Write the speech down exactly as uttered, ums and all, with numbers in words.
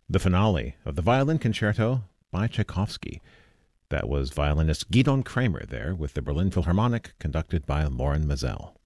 the finale of the Violin Concerto by Tchaikovsky. That was violinist Gidon Kramer there with the Berlin Philharmonic, conducted by Loren Maazel.